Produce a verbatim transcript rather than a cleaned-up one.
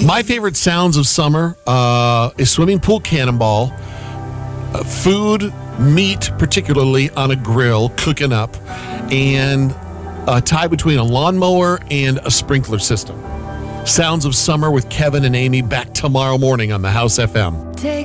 My favorite sounds of summer uh, is swimming pool cannonball, uh, food, meat, particularly on a grill, cooking up, and a tie between a lawnmower and a sprinkler system. Sounds of Summer with Kevin and Amy back tomorrow morning on the House F M.